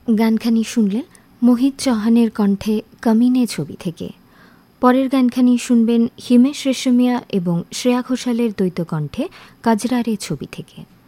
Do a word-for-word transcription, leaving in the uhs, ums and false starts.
গানখানি শুনলেন মোহিত চৌহানের কণ্ঠে কামিনে ছবি থেকে। পরের গানখানি শুনবেন হিমেশ রেশমিয়া এবং শ্রেয়া ঘোষালের দ্বৈত কণ্ঠে কাজরারে ছবি থেকে।